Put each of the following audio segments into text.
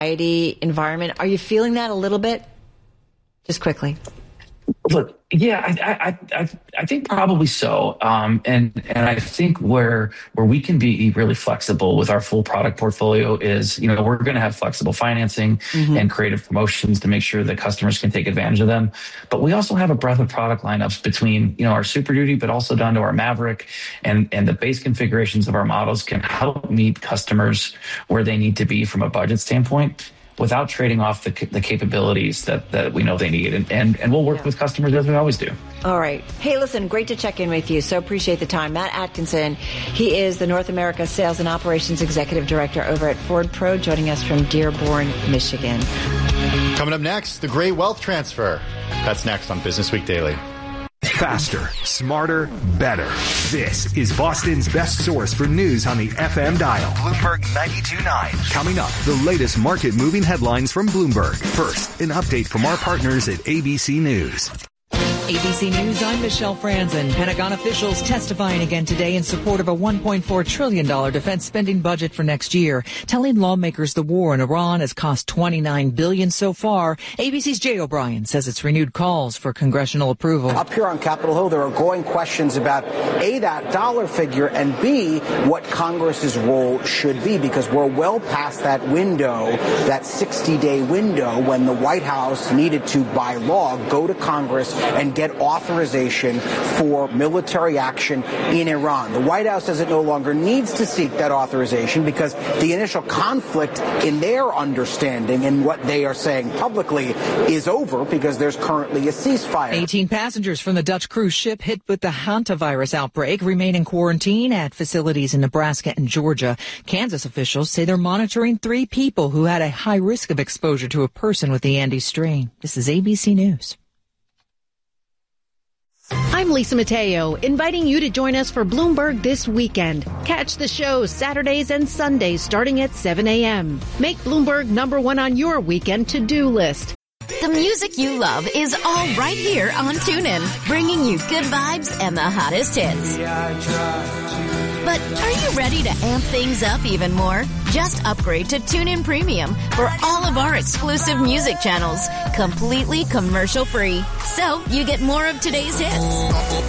environment. Are you feeling that a little bit? Just quickly. Look, yeah, I think probably so. And I think where we can be really flexible with our full product portfolio is, we're going to have flexible financing and creative promotions to make sure that customers can take advantage of them. But we also have a breadth of product lineups between, our Super Duty, but also down to our Maverick, and the base configurations of our models can help meet customers where they need to be from a budget standpoint, without trading off the capabilities that we know they need. And we'll work with customers as we always do. All right. Hey, listen, great to check in with you. So appreciate the time. Matt Atkinson, he is the North America Sales and Operations Executive Director over at Ford Pro, joining us from Dearborn, Michigan. Coming up next, the Great Wealth Transfer. That's next on Business Week Daily. Faster, smarter, better. This is Boston's best source for news on the FM dial. Bloomberg 92.9. Coming up, the latest market-moving headlines from Bloomberg. First, an update from our partners at ABC News. ABC News, I'm Michelle Franzen. Pentagon officials testifying again today in support of a $1.4 trillion defense spending budget for next year, telling lawmakers the war in Iran has cost $29 billion so far. ABC's Jay O'Brien says it's renewed calls for congressional approval. Up here on Capitol Hill, there are growing questions about A, that dollar figure, and B, what Congress's role should be, because we're well past that window, that 60-day window when the White House needed to, by law, go to Congress and get authorization for military action in Iran. The White House says it no longer needs to seek that authorization because the initial conflict in their understanding and what they are saying publicly is over because there's currently a ceasefire. 18 passengers from the Dutch cruise ship hit with the hantavirus outbreak remain in quarantine at facilities in Nebraska and Georgia. Kansas officials say they're monitoring 3 people who had a high risk of exposure to a person with the Andes strain. This is ABC News. I'm Lisa Mateo, inviting you to join us for Bloomberg This Weekend. Catch the show Saturdays and Sundays starting at 7 a.m. Make Bloomberg #1 on your weekend to-do list. The music you love is all right here on TuneIn, bringing you good vibes and the hottest hits. But are you ready to amp things up even more? Just upgrade to TuneIn Premium for all of our exclusive music channels, completely commercial-free. So you get more of today's hits,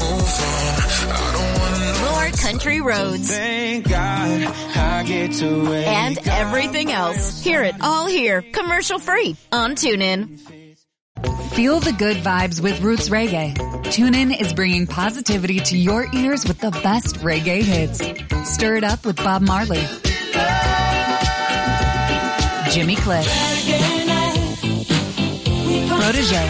more country roads, and everything else. Hear it all here, commercial-free on TuneIn. Feel the good vibes with Roots Reggae. TuneIn is bringing positivity to your ears with the best reggae hits. Stir it up with Bob Marley, Jimmy Cliff, Protégé,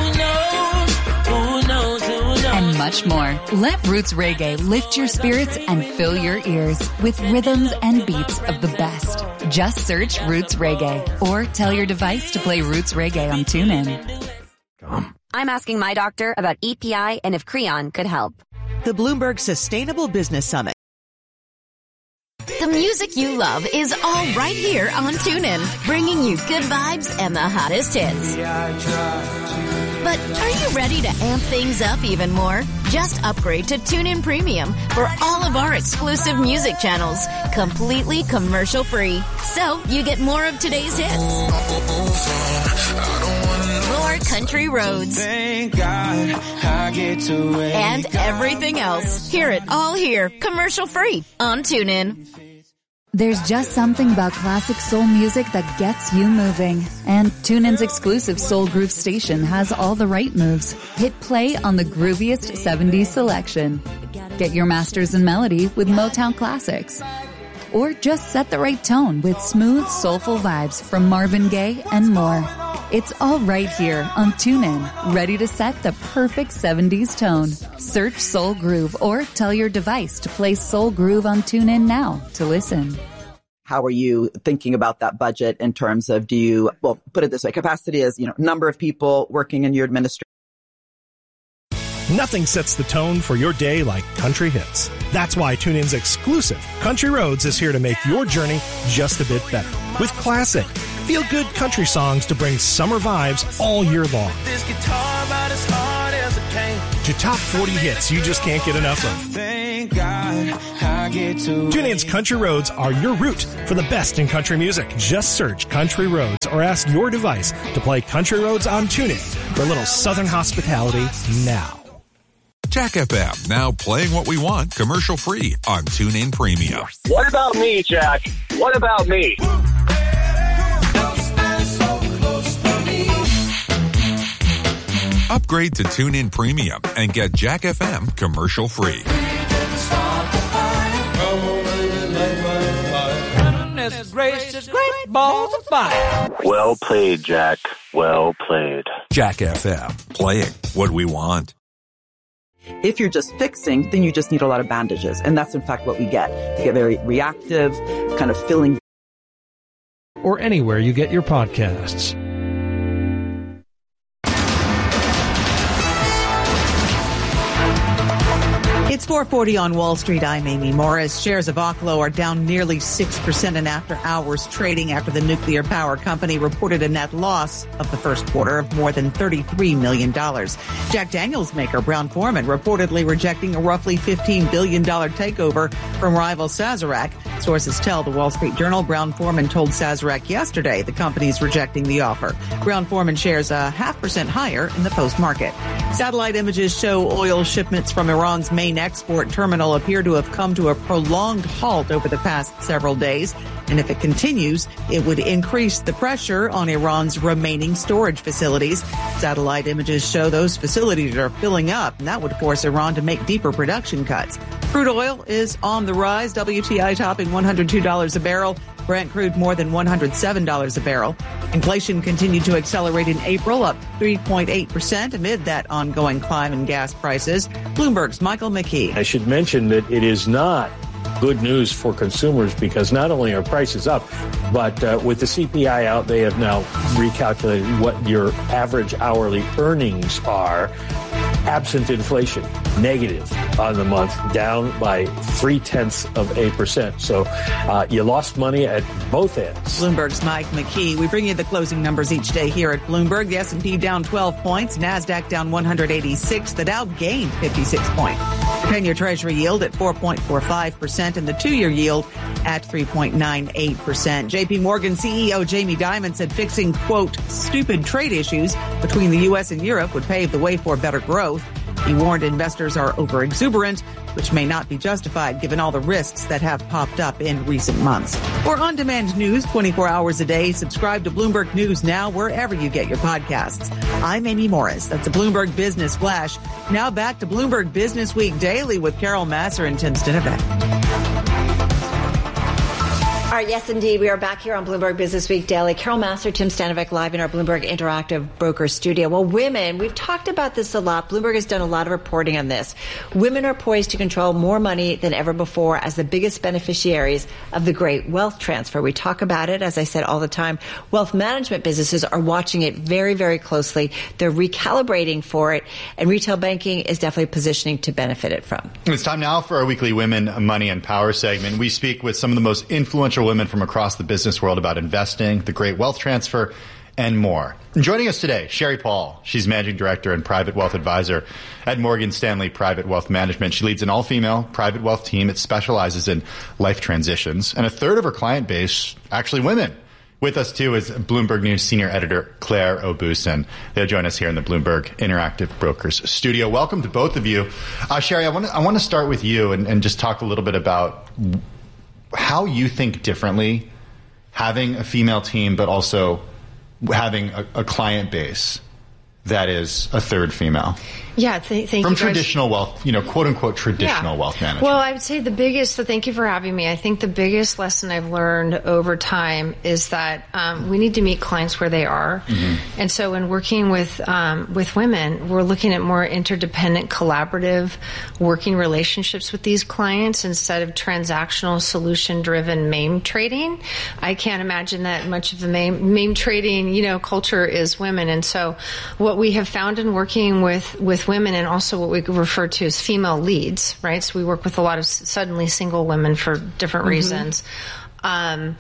and much more. Let Roots Reggae lift your spirits and fill your ears with rhythms and beats of the best. Just search Roots Reggae or tell your device to play Roots Reggae on TuneIn. I'm asking my doctor about EPI and if Creon could help. The Bloomberg Sustainable Business Summit. The music you love is all right here on TuneIn, bringing you good vibes and the hottest hits. But are you ready to amp things up even more? Just upgrade to TuneIn Premium for all of our exclusive music channels, completely commercial-free. So you get more of today's hits, more country roads, and everything else. Hear it all here, commercial-free on TuneIn. There's just something about classic soul music that gets you moving. And TuneIn's exclusive Soul Groove station has all the right moves. Hit play on the grooviest 70s selection. Get your masters in melody with Motown classics. Or just set the right tone with smooth, soulful vibes from Marvin Gaye and more. It's all right here on TuneIn, ready to set the perfect 70s tone. Search Soul Groove or tell your device to play Soul Groove on TuneIn now to listen. How are you thinking about that budget in terms of put it this way, capacity is, number of people working in your administration. Nothing sets the tone for your day like country hits. That's why TuneIn's exclusive Country Roads is here to make your journey just a bit better. With classic, feel-good country songs to bring summer vibes all year long. To top 40 hits you just can't get enough of. thank God I get to. TuneIn's Country Roads are your route for the best in country music. Just search Country Roads or ask your device to play Country Roads on TuneIn for a little Southern hospitality now. Jack FM, now playing what we want commercial-free on TuneIn Premium. What about me, Jack? What about me? Upgrade to TuneIn Premium and get Jack FM commercial-free. Well played, Jack. Well played. Jack FM, playing what we want. If you're just fixing, then you just need a lot of bandages. And that's in fact what we get. You get very reactive, kind of filling. Or anywhere you get your podcasts. It's 4:40 on Wall Street. I'm Amy Morris. Shares of Oklo are down nearly 6% in after-hours trading after the nuclear power company reported a net loss of the first quarter of more than $33 million. Jack Daniels maker Brown-Forman reportedly rejecting a roughly $15 billion takeover from rival Sazerac. Sources tell the Wall Street Journal Brown-Forman told Sazerac yesterday the company's rejecting the offer. Brown-Forman shares 0.5% higher in the post-market. Satellite images show oil shipments from Iran's main export terminal appear to have come to a prolonged halt over the past several days. And if it continues, it would increase the pressure on Iran's remaining storage facilities. Satellite images show those facilities are filling up, and that would force Iran to make deeper production cuts. Crude oil is on the rise, WTI topping $102 a barrel. Brent crude more than $107 a barrel. Inflation continued to accelerate in April, up 3.8% amid that ongoing climb in gas prices. Bloomberg's Michael McKee. I should mention that it is not good news for consumers because not only are prices up, but with the CPI out, they have now recalculated what your average hourly earnings are. Absent inflation, negative on the month, down by 0.3%. So you lost money at both ends. Bloomberg's Mike McKee. We bring you the closing numbers each day here at Bloomberg. The S&P down 12 points, NASDAQ down 186, the Dow gained 56 points. The 10-year Treasury yield at 4.45% and the 2-year yield at 3.98%. J.P. Morgan CEO Jamie Dimon said fixing, quote, stupid trade issues between the U.S. and Europe would pave the way for better growth. He warned investors are over-exuberant, which may not be justified given all the risks that have popped up in recent months. For on-demand news 24 hours a day, subscribe to Bloomberg News now wherever you get your podcasts. I'm Amy Morris. That's a Bloomberg Business Flash. Now back to Bloomberg Business Week Daily with Carol Massar and Tim Stenovec. All right, yes, indeed. We are back here on Bloomberg Business Week Daily. Carol Massar, Tim Stenovec live in our Bloomberg Interactive Broker studio. Well, women, we've talked about this a lot. Bloomberg has done a lot of reporting on this. Women are poised to control more money than ever before as the biggest beneficiaries of the great wealth transfer. We talk about it, as I said, all the time. Wealth management businesses are watching it very, very closely. They're recalibrating for it, and retail banking is definitely positioning to benefit it from. It's time now for our weekly Women, Money, and Power segment. We speak with some of the most influential women from across the business world about investing, the great wealth transfer, and more. And joining us today, Sherry Paul. She's Managing Director and Private Wealth Advisor at Morgan Stanley Private Wealth Management. She leads an all-female private wealth team. It specializes in life transitions. And a third of her client base, actually women. With us, too, is Bloomberg News Senior Editor Claire O'Busen. They'll join us here in the Bloomberg Interactive Brokers studio. Welcome to both of you. Sherry, I want to start with you and just talk a little bit about how you think differently having a female team, but also having a client base that is a third female. Yeah, thank you. From traditional wealth, quote unquote traditional wealth management. Well, I would say thank you for having me. I think the biggest lesson I've learned over time is that we need to meet clients where they are. Mm-hmm. And so when working with women, we're looking at more interdependent, collaborative working relationships with these clients instead of transactional, solution-driven MAME trading. I can't imagine that much of the MAME trading, culture is women. And so what we have found in working with women, and also what we refer to as female leads, right? So we work with a lot of suddenly single women for different reasons,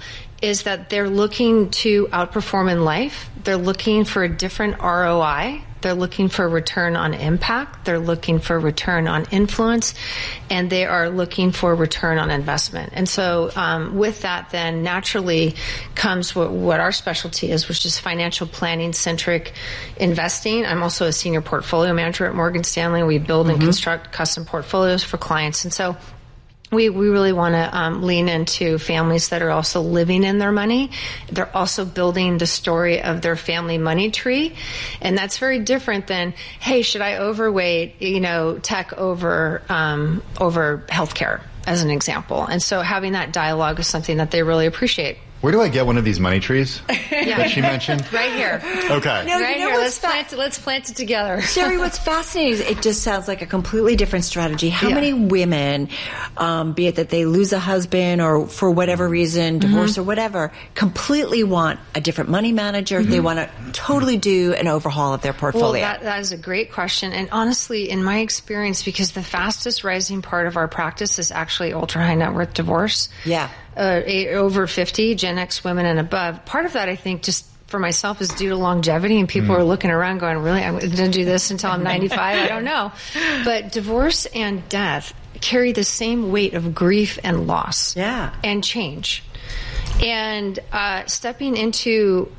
is that they're looking to outperform in life. They're looking for a different ROI They're looking for return on impact. They're looking for return on influence, and they are looking for return on investment. And so with that, then naturally comes what our specialty is, which is financial planning-centric investing. I'm also a senior portfolio manager at Morgan Stanley. We build and construct custom portfolios for clients. And so we really want to lean into families that are also living in their money. They're also building the story of their family money tree. And that's very different than, hey, should I overweight, tech over healthcare, as an example. And so having that dialogue is something that they really appreciate. Where do I get one of these money trees that she mentioned? Right here. Okay. No, right here. Let's plant it together. Sherry, what's fascinating is it just sounds like a completely different strategy. How many women, be it that they lose a husband or for whatever reason, divorce or whatever, completely want a different money manager? They want to totally do an overhaul of their portfolio. Well, that is a great question. And honestly, in my experience, because the fastest rising part of our practice is actually ultra high net worth divorce. Yeah. Over 50, Gen X women and above. Part of that, I think, just for myself, is due to longevity, and people are looking around going, really, I'm going to do this until I'm 95? I don't know. But divorce and death carry the same weight of grief and loss and change. And stepping into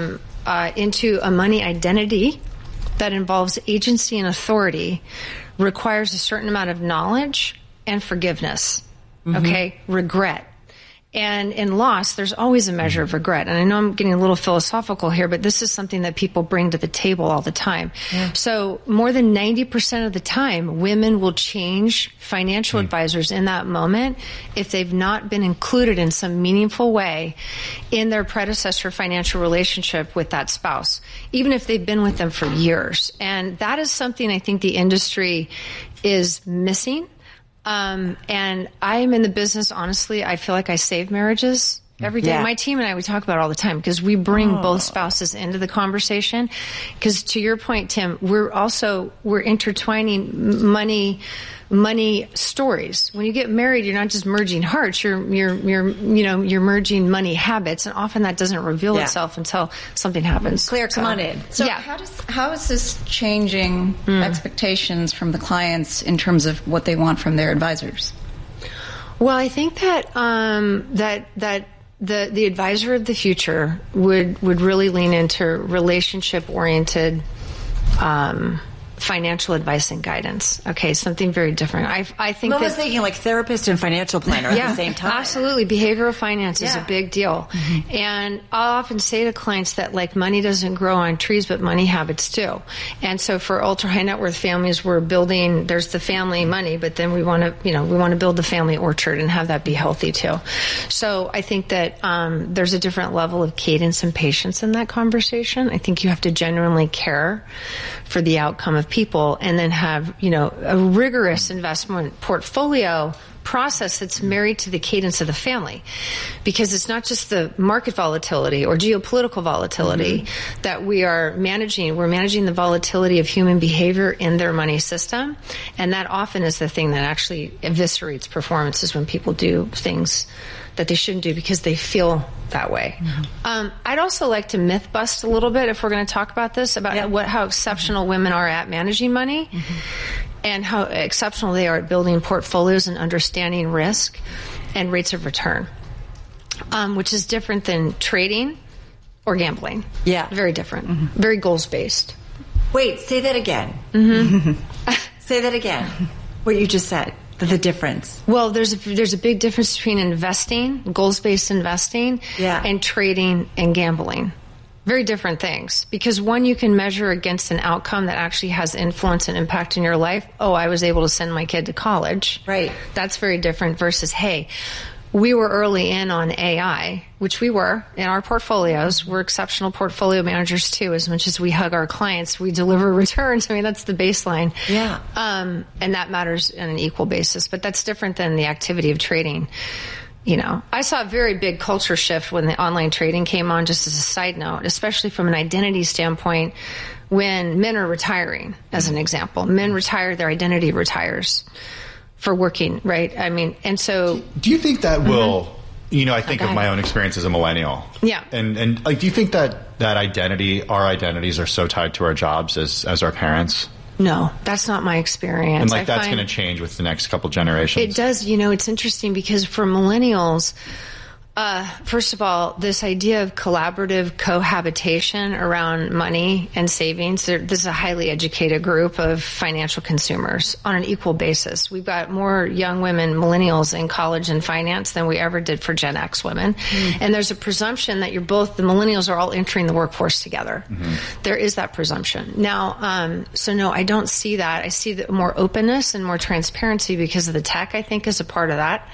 a money identity that involves agency and authority requires a certain amount of knowledge and forgiveness, regret. And in loss, there's always a measure of regret. And I know I'm getting a little philosophical here, but this is something that people bring to the table all the time. Yeah. So more than 90% of the time, women will change financial advisors in that moment if they've not been included in some meaningful way in their predecessor financial relationship with that spouse, even if they've been with them for years. And that is something I think the industry is missing. And I'm in the business, honestly, I feel like I save marriages every day. My team and I, we talk about it all the time because we bring both spouses into the conversation. Because to your point, Tim, we're intertwining money stories. When you get married, you're not just merging hearts, you're merging money habits, and often that doesn't reveal itself until something happens. Claire, come on in. So how is this changing expectations from the clients in terms of what they want from their advisors? Well, I think that that the advisor of the future would really lean into relationship oriented financial advice and guidance. Okay, something very different. I think I was thinking like therapist and financial planner at the same time. Absolutely. Behavioral finance is a big deal. And I'll often say to clients that like money doesn't grow on trees, but money habits do. And so for ultra high net worth families, we're building, there's the family money, but then we want to build the family orchard and have that be healthy too. So I think that there's a different level of cadence and patience in that conversation. I think you have to genuinely care for the outcome of people and then have, a rigorous investment portfolio process that's married to the cadence of the family. Because it's not just the market volatility or geopolitical volatility that we are managing. We're managing the volatility of human behavior in their money system. And that often is the thing that actually eviscerates performances when people do things that they shouldn't do because they feel that way. I'd also like to myth bust a little bit if we're going to talk about this, about how exceptional women are at managing money and how exceptional they are at building portfolios and understanding risk and rates of return, which is different than trading or gambling. Yeah. Very different. Very goals-based. Wait, say that again. Say that again. What you just said. The difference. Well, there's a big difference between investing, goals-based investing, and trading and gambling. Very different things. Because one, you can measure against an outcome that actually has influence and impact in your life. Oh, I was able to send my kid to college. Right. That's very different versus, hey, we were early in on AI, which we were in our portfolios. We're exceptional portfolio managers too. As much as we hug our clients, we deliver returns. I mean, that's the baseline. Yeah. And that matters on an equal basis, but that's different than the activity of trading. I saw a very big culture shift when the online trading came on, just as a side note, especially from an identity standpoint, when men are retiring, as an example. Men retire, their identity retires for working, right? I mean, and so... Do you think that will I think of my own experience as a millennial. Yeah. And like, do you think that identity, our identities are so tied to our jobs as our parents? No, that's not my experience. And like, that's going to change with the next couple generations. It does. It's interesting because for millennials, first of all, this idea of collaborative cohabitation around money and savings, this is a highly educated group of financial consumers on an equal basis. We've got more young women, millennials, in college and finance than we ever did for Gen X women. And there's a presumption that the millennials are all entering the workforce together. There is that presumption. Now, so no, I don't see that. I see more openness and more transparency because of the tech, I think, is a part of that.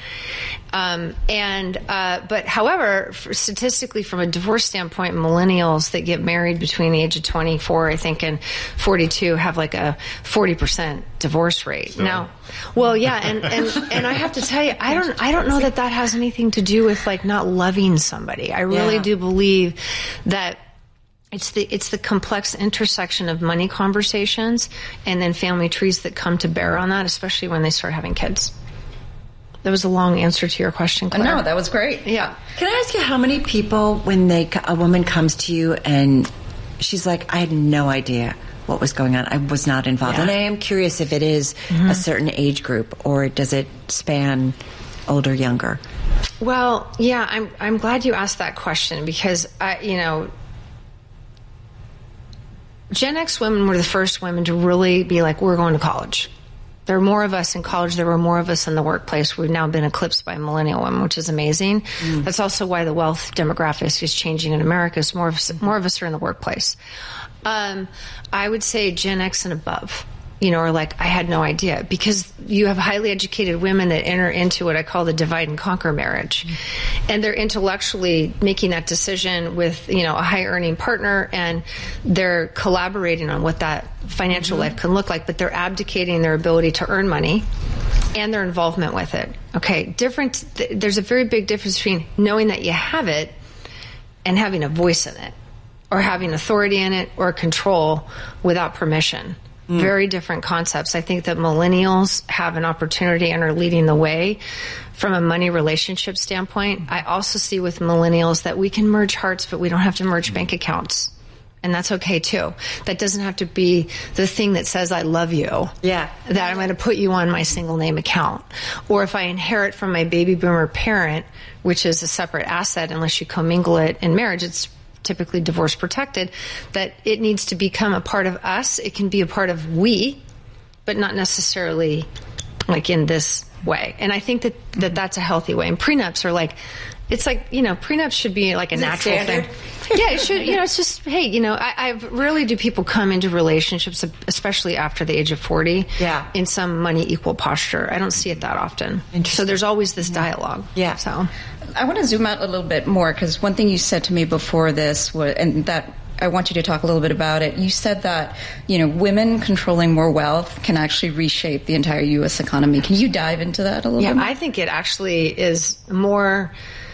But however, statistically, from a divorce standpoint, millennials that get married between the age of 24, I think, and 42 have like a 40% divorce rate. So. Now, well, yeah, and I have to tell you, I don't know that has anything to do with like not loving somebody. I really do believe that it's the complex intersection of money conversations and then family trees that come to bear on that, especially when they start having kids. That was a long answer to your question, Claire. No, that was great. Yeah. Can I ask you how many people, when a woman comes to you and she's like, I had no idea what was going on. I was not involved. Yeah. And I am curious if it is a certain age group or does it span older, younger? Well, yeah, I'm glad you asked that question because Gen X women were the first women to really be like, we're going to college. There are more of us in college. There were more of us in the workplace. We've now been eclipsed by millennial women, which is amazing. That's also why the wealth demographic is changing in America. Is more of us are in the workplace. I would say Gen X and above. Or like, I had no idea, because you have highly educated women that enter into what I call the divide and conquer marriage. And they're intellectually making that decision with, a high earning partner, and they're collaborating on what that financial life can look like, but they're abdicating their ability to earn money and their involvement with it. Okay. There's a very big difference between knowing that you have it and having a voice in it, or having authority in it, or control without permission. Very different concepts. I think that millennials have an opportunity and are leading the way from a money relationship standpoint. I also see with millennials that we can merge hearts, but we don't have to merge bank accounts. And that's okay too. That doesn't have to be the thing that says I love you. Yeah. That I'm going to put you on my single name account. Or if I inherit from my baby boomer parent, which is a separate asset unless you commingle it in marriage, it's typically divorce protected, that it needs to become a part of us. It can be a part of we, but not necessarily like in this way. And I think that that's a healthy way. And prenups are like, it's like, prenups should be like a natural thing. Yeah, it should, it's just, hey, I rarely do people come into relationships, especially after the age of 40, in some money equal posture. I don't see it that often. So there's always this dialogue. Yeah. So I want to zoom out a little bit more, because one thing you said to me before this was, and that I want you to talk a little bit about it. You said that, women controlling more wealth can actually reshape the entire U.S. economy. Can you dive into that a little bit more? I think it actually is more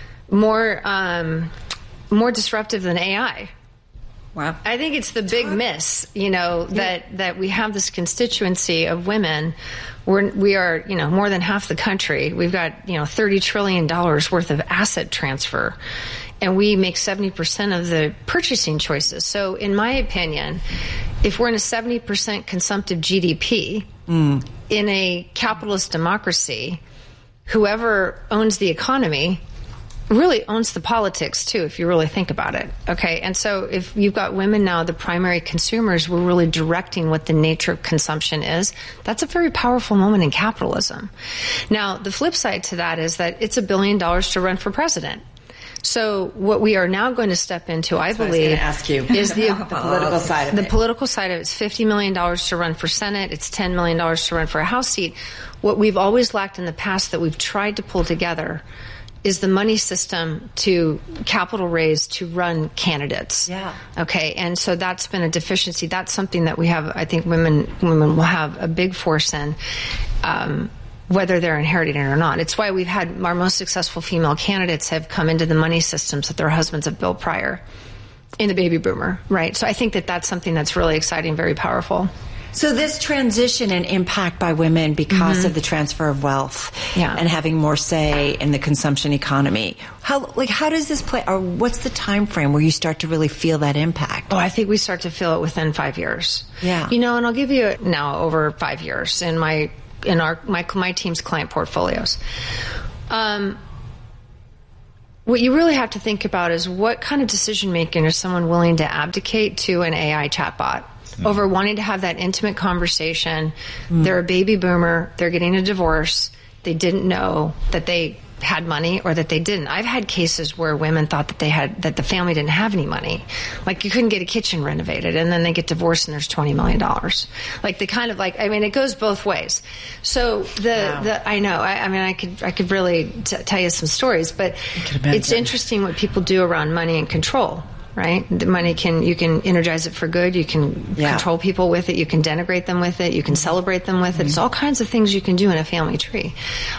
disruptive than AI. Wow. I think it's the big miss, that we have this constituency of women. We are, more than half the country. We've got, $30 trillion worth of asset transfer, and we make 70% of the purchasing choices. So in my opinion, if we're in a 70% consumptive GDP in a capitalist democracy, whoever owns the economy really owns the politics too, if you really think about it. Okay. And so if you've got women now, the primary consumers, we're really directing what the nature of consumption is. That's a very powerful moment in capitalism. Now, the flip side to that is that it's $1 billion to run for president. So what we are now going to step into, I believe, is the political side of it. The political side of it is $50 million to run for Senate. It's $10 million to run for a House seat. What we've always lacked in the past that we've tried to pull together is the money system to capital raise to run candidates. Yeah. Okay. And so that's been a deficiency. That's something that we have, I think women will have a big force in, whether they're inheriting it or not. It's why we've had our most successful female candidates have come into the money systems that their husbands have built prior in the baby boomer, right? So I think that that's something that's really exciting, very powerful. So this transition and impact by women because of the transfer of wealth and having more say in the consumption economy. How does this play, or what's the time frame where you start to really feel that impact? Oh, I think we start to feel it within 5 years. Yeah. And I'll give you it now over 5 years in my team's client portfolios. What you really have to think about is what kind of decision making is someone willing to abdicate to an AI chatbot over wanting to have that intimate conversation. They're a baby boomer. They're getting a divorce. They didn't know that they had money or that they didn't. I've had cases where women thought that the family didn't have any money. Like you couldn't get a kitchen renovated, and then they get divorced and there's $20 million. It goes both ways. So I know, I could really tell you some stories, but it's interesting what people do around money and control. Right? The money you can energize it for good. You can control people with it. You can denigrate them with it. You can celebrate them with it. It's all kinds of things you can do in a family tree.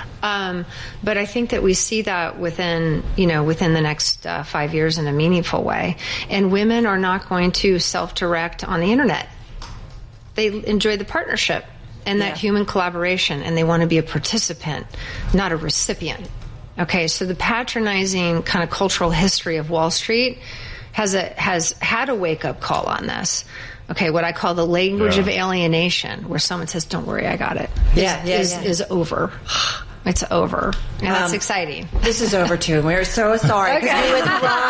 But I think that we see that within the next 5 years in a meaningful way. And women are not going to self-direct on the internet. They enjoy the partnership and that human collaboration, and they want to be a participant, not a recipient. Okay, so the patronizing kind of cultural history of Wall Street has had a wake-up call on this. Okay, what I call the language of alienation, where someone says, "Don't worry, I got it," is over. It's over. And that's exciting. This is over too. We're so sorry. Okay. We would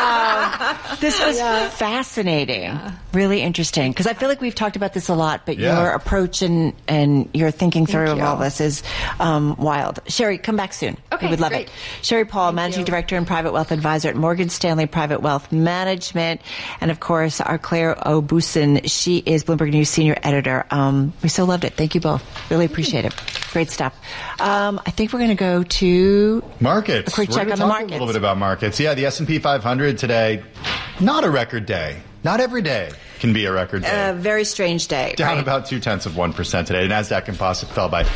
love. This was fascinating. Really interesting. Because I feel like we've talked about this a lot, but your approach and your thinking through of all this is wild. Sherry, come back soon. Okay, we would love it. Sherry Paul, Managing Director and Private Wealth Advisor at Morgan Stanley Private Wealth Management. And of course, our Claire O'Busin. She is Bloomberg News Senior Editor. We so loved it. Thank you both. Really appreciate it. Great stuff. I think we're going to go to markets. A quick check on the markets. A little bit about markets. Yeah, the S&P 500 today, not a record day. Not every day can be a record day. A very strange day. Down about 0.2% today. NASDAQ Composite fell by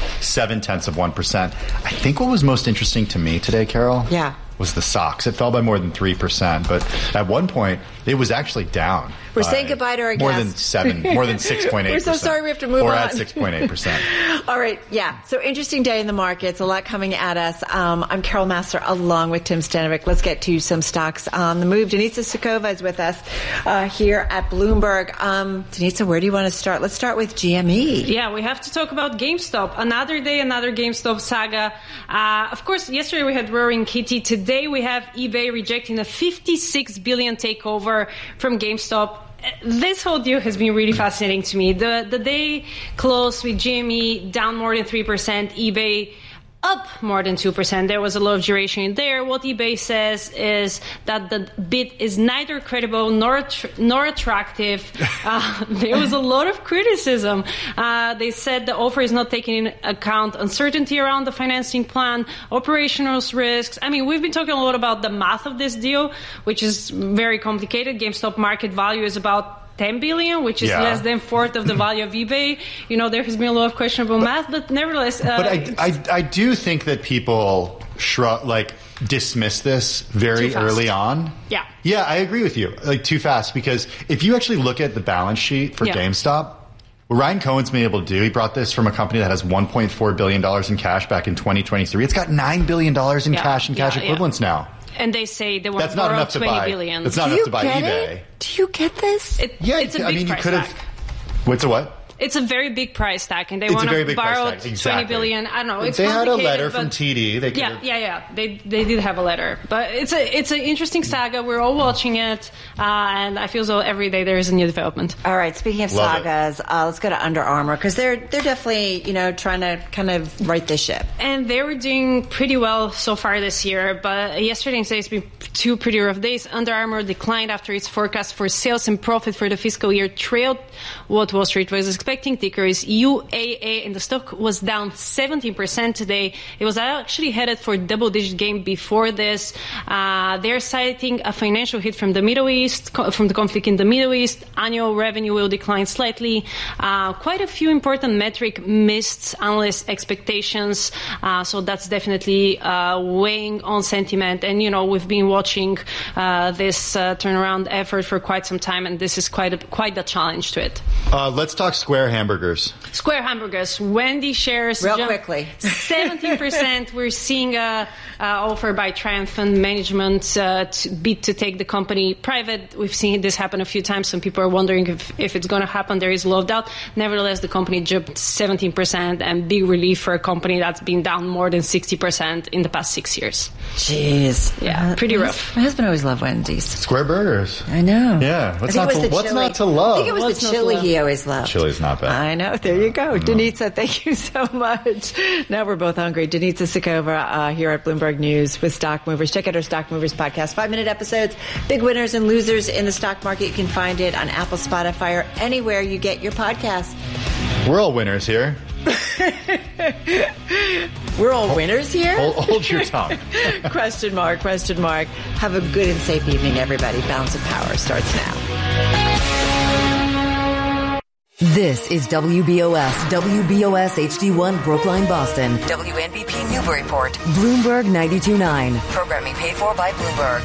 0.7%. I think what was most interesting to me today, Carol, was the SOX. It fell by more than 3%, but at one point it was actually down. We're saying goodbye to our guests. More than 6.8%. We're so sorry we have to move on. We're at 6.8%. All right, so interesting day in the markets. A lot coming at us. I'm Carol Massar along with Tim Stanovic. Let's get to some stocks on the move. Denitsa Sukova is with us here at Bloomberg. Denitsa, where do you want to start? Let's start with GME. Yeah, we have to talk about GameStop. Another day, another GameStop saga. Of course, yesterday we had Roaring Kitty. Today we have eBay rejecting a $56 billion takeover from GameStop. This whole deal has been really fascinating to me. The day closed with GME down more than 3%, eBay up more than 2%. There was a lot of duration in there. What eBay says is that the bid is neither credible nor attractive. There was a lot of criticism. They said the offer is not taking into account uncertainty around the financing plan, operational risks. I mean, we've been talking a lot about the math of this deal, which is very complicated. GameStop market value is about $10 billion, which is less than fourth of the value of eBay. There has been a lot of questionable math, but nevertheless. But I do think that people dismiss this very early on. Yeah. Yeah, I agree with you. Too fast, because if you actually look at the balance sheet for GameStop, what Ryan Cohen's been able to do, he brought this from a company that has $1.4 billion in cash back in 2023. It's got $9 billion in cash and cash equivalents now. And they say they want to borrow $20 billion. That's not enough to buy eBay. Do you get this? It's a big price tag. What's a what? It's a very big price tag, and they want to borrow $20 billion. I don't know. It's they had a complicated, letter from TD. They did have a letter, but it's an interesting saga. We're all watching it, and I feel as though every day there is a new development. All right. Speaking of sagas, let's go to Under Armour, because they're definitely trying to kind of right this ship. And they were doing pretty well so far this year, but yesterday and today it's been two pretty rough days. Under Armour declined after its forecast for sales and profit for the fiscal year trailed what Wall Street was expecting. Ticker is UAA, and the stock was down 17% today. It was actually headed for double-digit gain before this. They're citing a financial hit from the Middle East, from the conflict in the Middle East. Annual revenue will decline slightly. Quite a few important metrics missed analyst expectations, so that's definitely weighing on sentiment. And we've been watching this turnaround effort for quite some time, and this is quite the challenge to it. Let's talk Square. Square hamburgers. Square hamburgers. Wendy shares. Real quickly. 17%. We're seeing a offer by Triumphant Management to take the company private. We've seen this happen a few times. Some people are wondering if it's going to happen. There is a lot of doubt. Nevertheless, the company jumped 17%, and big relief for a company that's been down more than 60% in the past 6 years. Jeez. Yeah, pretty rough. My husband always loved Wendy's. Square burgers. I know. Yeah. What's not to love? I think it was the chili he always loved. Chili's not bad. I know. There you go. Danitza, thank you so much. Now we're both hungry. Danitza Sikova here at Bloomberg News with Stock Movers. Check out our Stock Movers podcast. 5-minute episodes, big winners and losers in the stock market. You can find it on Apple, Spotify, or anywhere you get your podcasts. We're all winners here. We're all winners here? Hold your tongue. Question mark. Have a good and safe evening, everybody. Balance of Power starts now. This is WBOS HD1 Brookline, Boston. WNBP Newburyport. Bloomberg 92.9. Programming paid for by Bloomberg.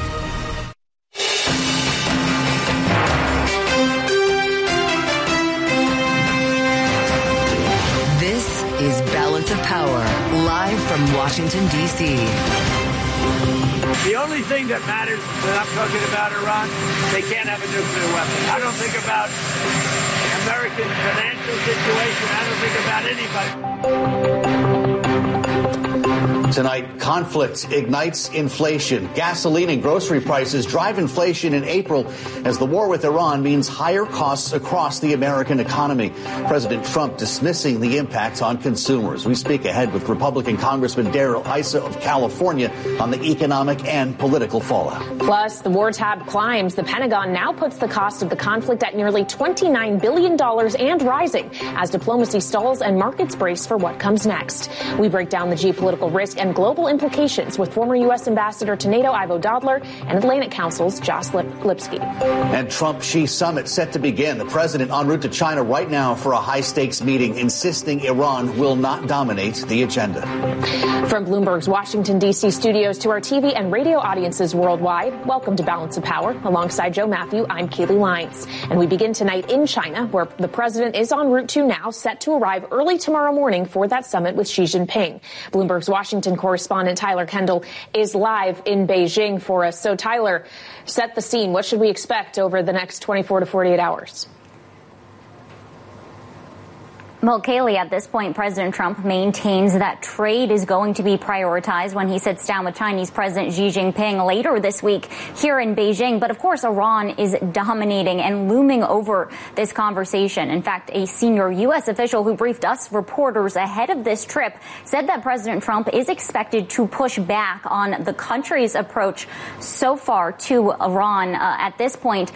This is Balance of Power, live from Washington, D.C. The only thing that matters when I'm talking about Iran, they can't have a nuclear weapon. I don't think about American financial situation. I don't think about anybody. Tonight, conflict ignites inflation. Gasoline and grocery prices drive inflation in April as the war with Iran means higher costs across the American economy. President Trump dismissing the impact on consumers. We speak ahead with Republican Congressman Darrell Issa of California on the economic and political fallout. Plus, the war tab climbs. The Pentagon now puts the cost of the conflict at nearly $29 billion and rising as diplomacy stalls and markets brace for what comes next. We break down the geopolitical risk and global implications with former U.S. Ambassador to NATO Ivo Dodler and Atlantic Council's Josh Lipsky. And Trump-Xi summit set to begin. The president en route to China right now for a high-stakes meeting, insisting Iran will not dominate the agenda. From Bloomberg's Washington, D.C. studios to our TV and radio audiences worldwide, welcome to Balance of Power. Alongside Joe Matthew, I'm Keely Lyons. And we begin tonight in China, where the president is en route to now, set to arrive early tomorrow morning for that summit with Xi Jinping. Bloomberg's Washington correspondent Tyler Kendall is live in Beijing for us. So, Tyler, set the scene. What should we expect over the next 24 to 48 hours? Well, Kaylee, at this point, President Trump maintains that trade is going to be prioritized when he sits down with Chinese President Xi Jinping later this week here in Beijing. But of course, Iran is dominating and looming over this conversation. In fact, a senior U.S. official who briefed us reporters ahead of this trip said that President Trump is expected to push back on the country's approach so far to Iran at this point.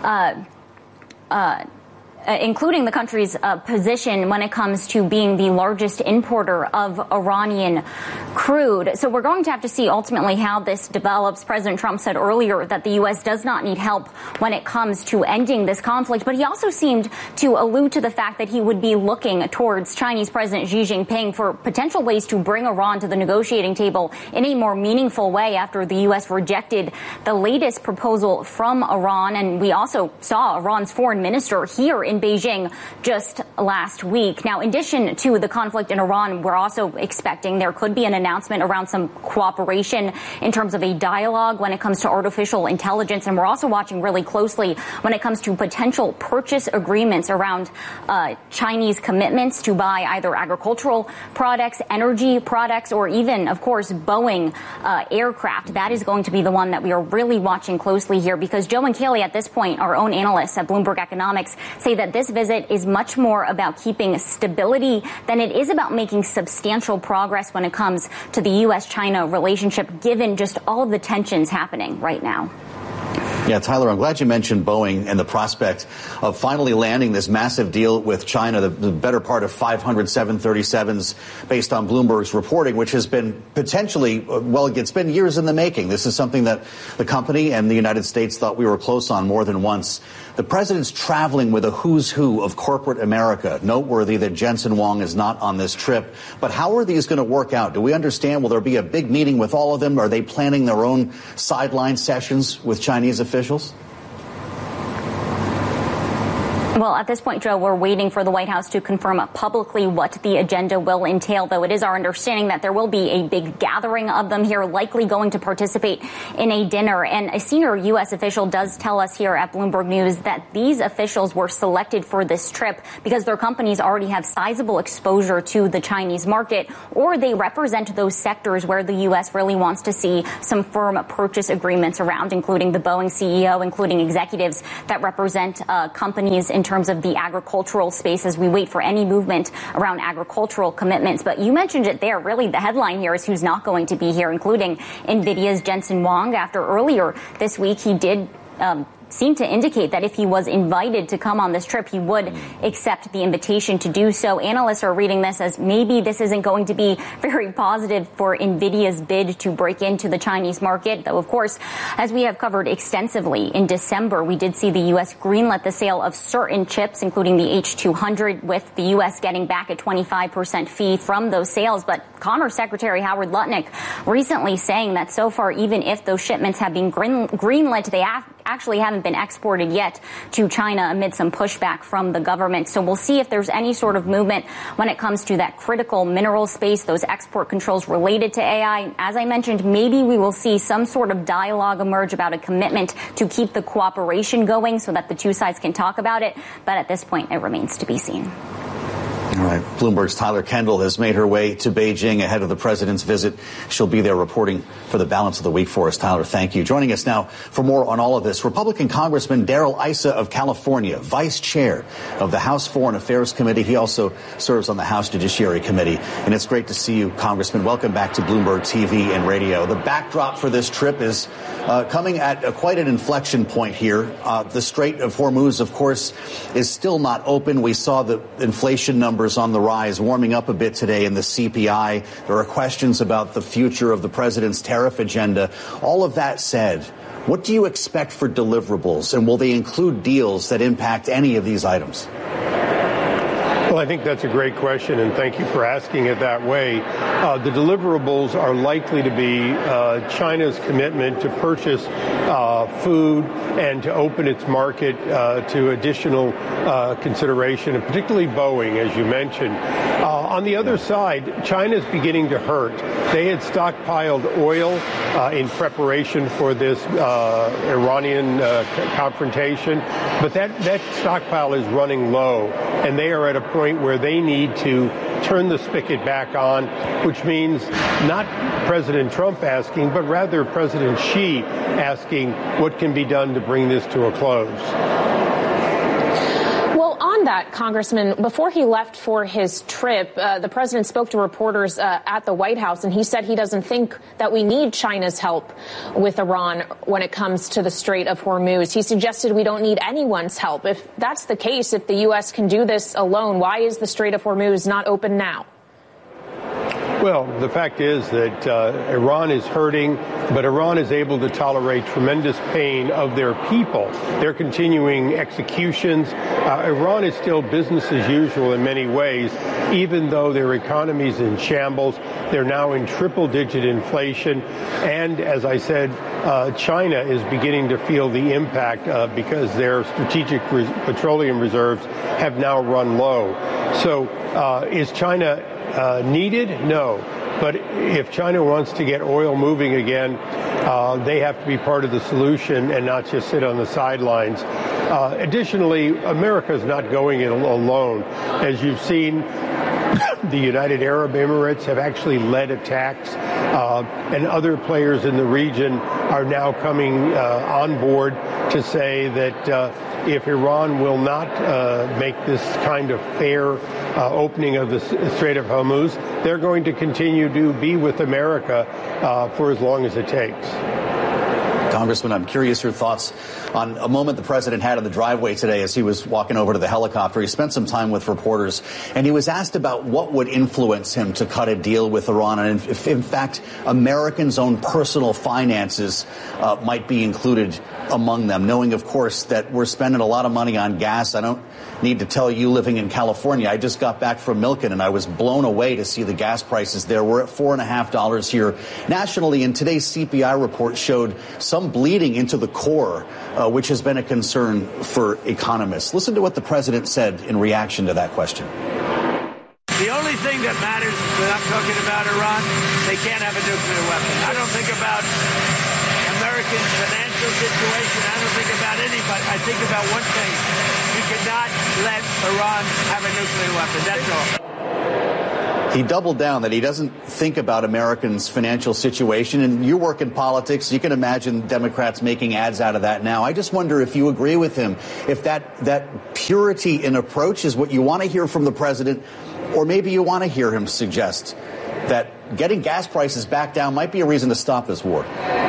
Including the country's position when it comes to being the largest importer of Iranian crude. So we're going to have to see ultimately how this develops. President Trump said earlier that the U.S. does not need help when it comes to ending this conflict, but he also seemed to allude to the fact that he would be looking towards Chinese President Xi Jinping for potential ways to bring Iran to the negotiating table in a more meaningful way after the U.S. rejected the latest proposal from Iran. And we also saw Iran's foreign minister here in Beijing just last week. Now, in addition to the conflict in Iran, we're also expecting there could be an announcement around some cooperation in terms of a dialogue when it comes to artificial intelligence. And we're also watching really closely when it comes to potential purchase agreements around Chinese commitments to buy either agricultural products, energy products, or even, of course, Boeing aircraft. That is going to be the one that we are really watching closely here, because Joe and Kaylee, at this point, our own analysts at Bloomberg Economics, say that this visit is much more about keeping stability than it is about making substantial progress when it comes to the U.S.-China relationship, given just all of the tensions happening right now. Yeah, Tyler, I'm glad you mentioned Boeing and the prospect of finally landing this massive deal with China, the better part of 500 737s based on Bloomberg's reporting, which has been potentially, well, it's been years in the making. This is something that the company and the United States thought we were close on more than once. The president's traveling with a who's who of corporate America. Noteworthy that Jensen Huang is not on this trip. But how are these going to work out? Do we understand? Will there be a big meeting with all of them? Are they planning their own sideline sessions with Chinese officials? Well, at this point, Joe, we're waiting for the White House to confirm publicly what the agenda will entail, though it is our understanding that there will be a big gathering of them here, likely going to participate in a dinner. And a senior U.S. official does tell us here at Bloomberg News that these officials were selected for this trip because their companies already have sizable exposure to the Chinese market, or they represent those sectors where the U.S. really wants to see some firm purchase agreements around, including the Boeing CEO, including executives that represent companies in terms of the agricultural space as we wait for any movement around agricultural commitments. But you mentioned it there. Really, the headline here is who's not going to be here, including NVIDIA's Jensen Huang. After earlier this week, he did seemed to indicate that if he was invited to come on this trip, he would accept the invitation to do so. Analysts are reading this as maybe this isn't going to be very positive for NVIDIA's bid to break into the Chinese market, though, of course, as we have covered extensively, in December, we did see the U.S. greenlit the sale of certain chips, including the H200, with the U.S. getting back a 25% fee from those sales. But Commerce Secretary Howard Lutnick recently saying that so far, even if those shipments have been greenlit, they actually haven't been exported yet to China amid some pushback from the government. So we'll see if there's any sort of movement when it comes to that critical mineral space, those export controls related to AI. As I mentioned, maybe we will see some sort of dialogue emerge about a commitment to keep the cooperation going so that the two sides can talk about it. But at this point, it remains to be seen. All right. Bloomberg's Tyler Kendall has made her way to Beijing ahead of the president's visit. She'll be there reporting for the balance of the week for us. Tyler, thank you. Joining us now for more on all of this, Republican Congressman Darrell Issa of California, vice chair of the House Foreign Affairs Committee. He also serves on the House Judiciary Committee. And it's great to see you, Congressman. Welcome back to Bloomberg TV and radio. The backdrop for this trip is coming at quite an inflection point here. The Strait of Hormuz, of course, is still not open. We saw the inflation numbers on the rise, warming up a bit today in the CPI. There are questions about the future of the president's tariff agenda. All of that said, what do you expect for deliverables, and will they include deals that impact any of these items? Well, I think that's a great question, and thank you for asking it that way. The deliverables are likely to be China's commitment to purchase food and to open its market to additional consideration, and particularly Boeing, as you mentioned. On the other side, China's beginning to hurt. They had stockpiled oil in preparation for this Iranian confrontation, but that stockpile is running low, and they are at a point where they need to turn the spigot back on, which means not President Trump asking, but rather President Xi asking what can be done to bring this to a close. On that, Congressman, before he left for his trip, the president spoke to reporters at the White House, and he said he doesn't think that we need China's help with Iran when it comes to the Strait of Hormuz. He suggested we don't need anyone's help. If that's the case, if the U.S. can do this alone, why is the Strait of Hormuz not open now? Well, the fact is that Iran is hurting, but Iran is able to tolerate tremendous pain of their people. They're continuing executions. Iran is still business as usual in many ways, even though their economy is in shambles. They're now in triple-digit inflation. And as I said, China is beginning to feel the impact because their strategic petroleum reserves have now run low. So is China needed? No. But if China wants to get oil moving again, they have to be part of the solution and not just sit on the sidelines. Additionally, America is not going it alone. As you've seen, the United Arab Emirates have actually led attacks, and other players in the region are now coming on board to say that if Iran will not make this kind of fair opening of the Strait of Hormuz, they're going to continue to be with America for as long as it takes. Congressman, I'm curious your thoughts on a moment the president had in the driveway today as he was walking over to the helicopter. He spent some time with reporters, and he was asked about what would influence him to cut a deal with Iran, and if, in fact, Americans' own personal finances might be included among them, knowing, of course, that we're spending a lot of money on gas. I don't need to tell you, living in California, I just got back from Milken, and I was blown away to see the gas prices there. We're at $4.50 here nationally, and today's CPI report showed some some bleeding into the core, which has been a concern for economists. Listen to what the president said in reaction to that question. The only thing that matters when I'm talking about Iran, they can't have a nuclear weapon. I don't think about American financial situation. I don't think about anybody. I think about one thing. You cannot let Iran have a nuclear weapon. That's all. He doubled down that he doesn't think about Americans' financial situation. And you work in politics. You can imagine Democrats making ads out of that now. I just wonder if you agree with him, if that purity in approach is what you want to hear from the president, or maybe you want to hear him suggest that getting gas prices back down might be a reason to stop this war.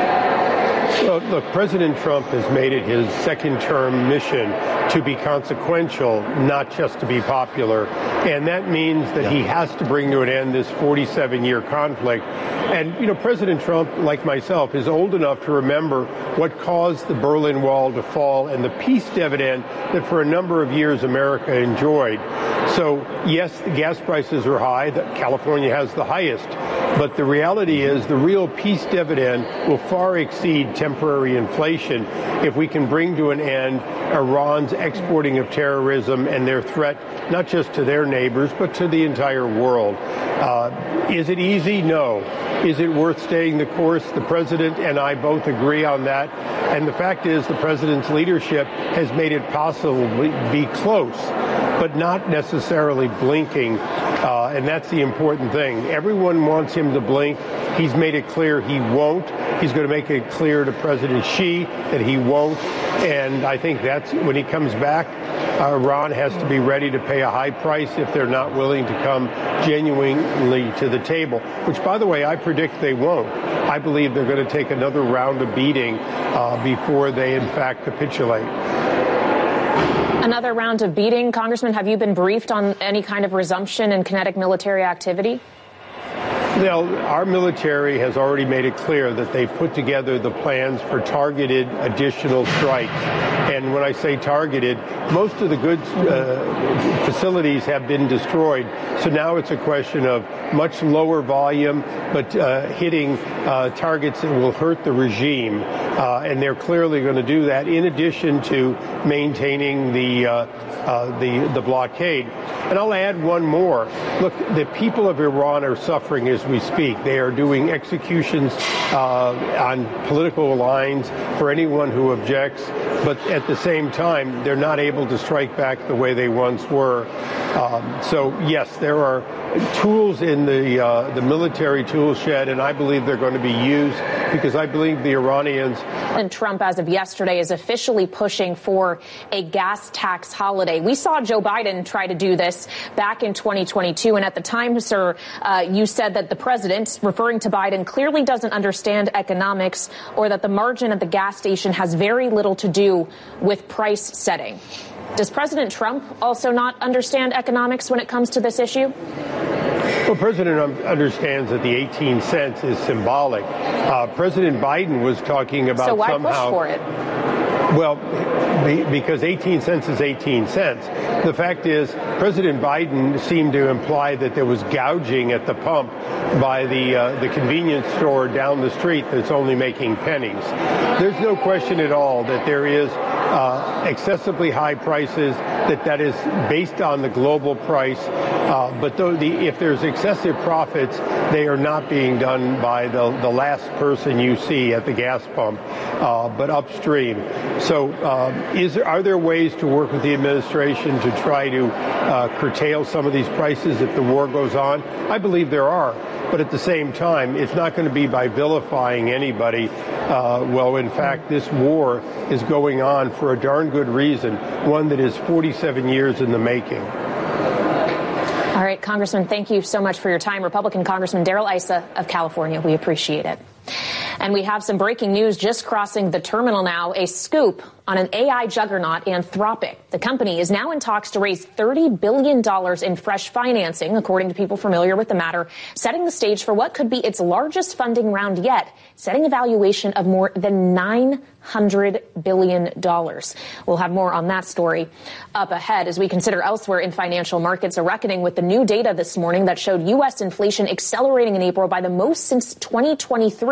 Well, look, President Trump has made it his second-term mission to be consequential, not just to be popular. And that means that he has to bring to an end this 47-year conflict. And, you know, President Trump, like myself, is old enough to remember what caused the Berlin Wall to fall and the peace dividend that for a number of years America enjoyed. So, yes, the gas prices are high. California has the highest. But the reality is the real peace dividend will far exceed temporary inflation if we can bring to an end Iran's exporting of terrorism and their threat not just to their neighbors, but to the entire world. Is it easy? No. Is it worth staying the course? The president and I both agree on that. And the fact is the president's leadership has made it possible to be close, but not necessarily blinking. And that's the important thing. Everyone wants him to blink. He's made it clear he won't. He's going to make it clear to President Xi that he won't. And I think that's when he comes back, Iran has to be ready to pay a high price if they're not willing to come genuinely to the table, which, by the way, I predict they won't. I believe they're going to take another round of beating before they, in fact, capitulate. Another round of beating. Congressman, have you been briefed on any kind of resumption in kinetic military activity? Well, our military has already made it clear that they put together the plans for targeted additional strikes. And when I say targeted, most of the goods facilities have been destroyed. So now it's a question of much lower volume, but hitting targets that will hurt the regime. And they're clearly going to do that in addition to maintaining the blockade. And I'll add one more. Look, the people of Iran are suffering as we speak. They are doing executions on political lines for anyone who objects. But at the same time, they're not able to strike back the way they once were. So, yes, there are tools in the military tool shed, and I believe they're going to be used because I believe the Iranians. And Trump, as of yesterday, is officially pushing for a gas tax holiday. We saw Joe Biden try to do this back in 2022. And at the time, sir, you said that the president, referring to Biden, clearly doesn't understand economics or that the margin at the gas station has very little to do with price setting. Does President Trump also not understand economics when it comes to this issue? Well, President Trump understands that the 18 cents is symbolic. President Biden was talking about so why somehow. push for it? Well, because 18 cents is 18 cents. The fact is, President Biden seemed to imply that there was gouging at the pump by the convenience store down the street that's only making pennies. There's no question at all that there is excessively high prices, that is based on the global price. But if there's excessive profits, they are not being done by the last person you see at the gas pump, but upstream. So are there ways to work with the administration to try to curtail some of these prices if the war goes on? I believe there are. But at the same time, it's not going to be by vilifying anybody. Well, in fact, this war is going on for a darn good reason, one that is 47 years in the making. All right, Congressman, thank you so much for your time. Republican Congressman Darrell Issa of California, we appreciate it. And we have some breaking news just crossing the terminal now, a scoop on an AI juggernaut, Anthropic. The company is now in talks to raise $30 billion in fresh financing, according to people familiar with the matter, setting the stage for what could be its largest funding round yet, setting a valuation of more than $900 billion. We'll have more on that story up ahead as we consider elsewhere in financial markets a reckoning with the new data this morning that showed U.S. inflation accelerating in April by the most since 2023.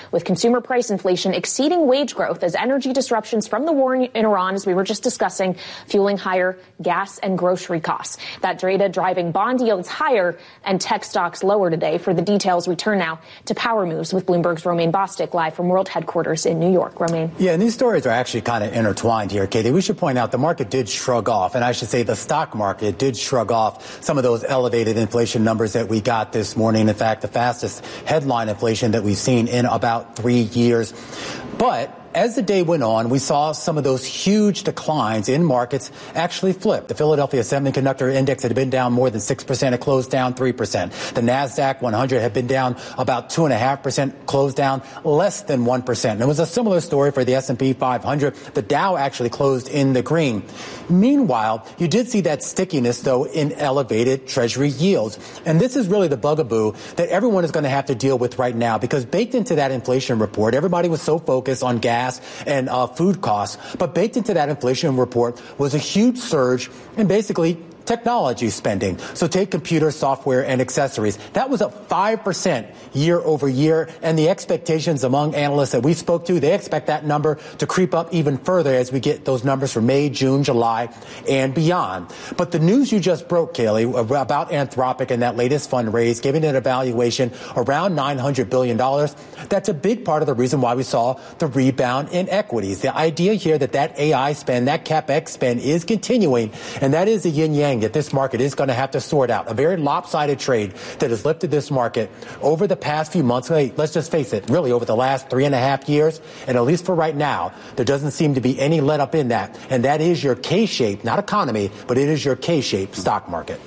with consumer price inflation exceeding wage growth as energy disruptions from the war in Iran, as we were just discussing, fueling higher gas and grocery costs. That data driving bond yields higher and tech stocks lower today. For the details, we turn now to Power Moves with Bloomberg's Romaine Bostick, live from World Headquarters in New York. Romaine. Yeah, and these stories are actually kind of intertwined here, Katie. We should point out the market did shrug off, and I should say the stock market did shrug off some of those elevated inflation numbers that we got this morning. In fact, the fastest headline inflation that we've seen in about 3 years. But as the day went on, we saw some of those huge declines in markets actually flip. The Philadelphia Semiconductor Index had been down more than 6%. It closed down 3%. The NASDAQ 100 had been down about 2.5%, closed down less than 1%. And it was a similar story for the S&P 500. The Dow actually closed in the green. Meanwhile, you did see that stickiness, though, in elevated Treasury yields. And this is really the bugaboo that everyone is going to have to deal with right now, because baked into that inflation report, everybody was so focused on gas and food costs, but baked into that inflation report was a huge surge in basically technology spending. So take computer software and accessories. That was up 5% year over year. And the expectations among analysts that we spoke to, they expect that number to creep up even further as we get those numbers for May, June, July, and beyond. But the news you just broke, Kaylee, about Anthropic and that latest fundraise, giving it a valuation around $900 billion, that's a big part of the reason why we saw the rebound in equities. The idea here that AI spend, that CapEx spend is continuing, and that is the yin-yang that this market is going to have to sort out. A very lopsided trade that has lifted this market over the past few months. Hey, let's just face it, really over the last 3.5 years. And at least for right now, there doesn't seem to be any let up in that. And that is your K-shaped, not economy, but it is your K-shaped stock market.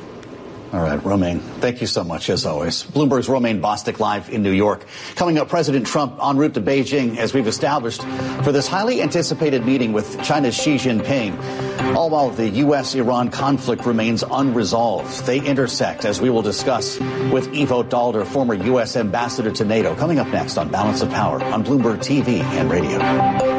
All right, Romaine, thank you so much, as always. Bloomberg's Romaine Bostick live in New York. Coming up, President Trump en route to Beijing, as we've established, for this highly anticipated meeting with China's Xi Jinping. All while the U.S.-Iran conflict remains unresolved. They intersect, as we will discuss with Ivo Daalder, former U.S. ambassador to NATO. Coming up next on Balance of Power on Bloomberg TV and radio.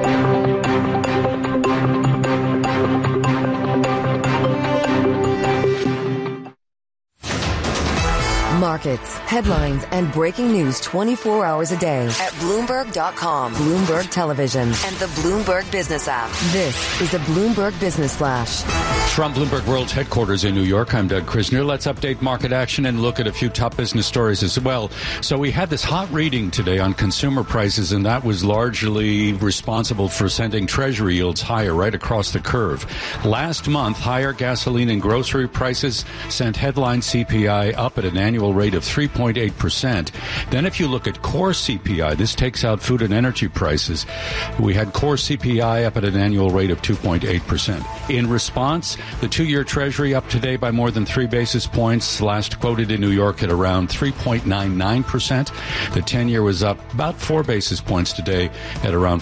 Markets, headlines, and breaking news 24 hours a day at Bloomberg.com, Bloomberg Television, and the Bloomberg Business app. This is a Bloomberg Business Flash. From Bloomberg World Headquarters in New York, I'm Doug Krisner. Let's update market action and look at a few top business stories as well. So we had this hot reading today on consumer prices, and that was largely responsible for sending Treasury yields higher right across the curve. Last month, higher gasoline and grocery prices sent headline CPI up at an annual rate of 3.8%. Then if you look at core CPI, this takes out food and energy prices, we had core CPI up at an annual rate of 2.8%. In response, the 2-year Treasury up today by more than 3 basis points, last quoted in New York at around 3.99%. The 10-year was up about 4 basis points today at around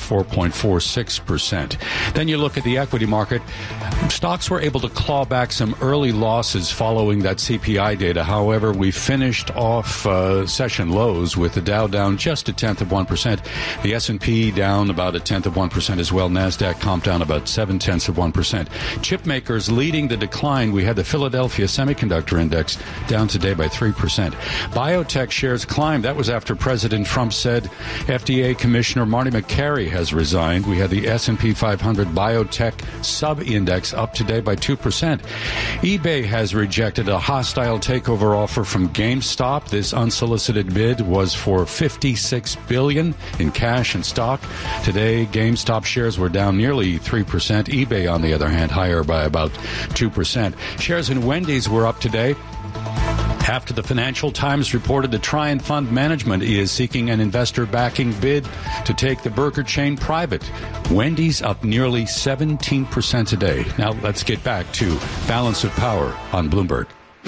4.46%. Then you look at the equity market. Stocks were able to claw back some early losses following that CPI data. However, we finished off session lows with the Dow down just 0.1%. The S&P down about 0.1% as well. NASDAQ comp down about 0.7%. Chip makers leading the decline. We had the Philadelphia Semiconductor Index down today by 3%. Biotech shares climbed. That was after President Trump said FDA Commissioner Marty Makary has resigned. We had the S&P 500 Biotech sub-index up today by 2%. eBay has rejected a hostile takeover offer from GameStop. This unsolicited bid was for $56 billion in cash and stock. Today, GameStop shares were down nearly 3%. eBay, on the other hand, higher by about 2%. Shares in Wendy's were up today after the Financial Times reported the Trian Fund Management is seeking an investor backing bid to take the burger chain private. Wendy's up nearly 17% today. Now let's get back to Balance of Power on Bloomberg.